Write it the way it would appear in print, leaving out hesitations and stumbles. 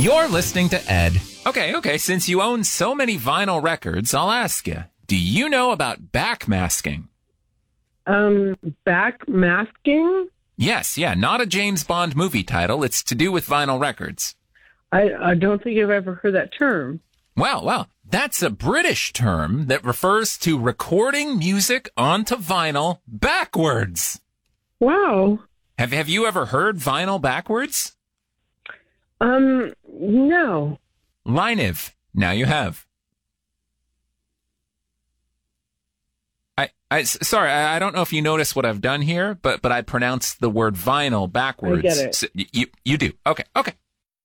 You're listening to Ed. Okay, since you own so many vinyl records, I'll ask you, do you know about backmasking? Backmasking? Yes, not a James Bond movie title. It's to do with vinyl records. I don't think I've ever heard that term. Well, that's a British term that refers to recording music onto vinyl backwards. Wow. Have you ever heard vinyl backwards? No. Linev. Now you have. Sorry, I don't know if you notice what I've done here, but I pronounced the word vinyl backwards. I get it. So you do. Okay.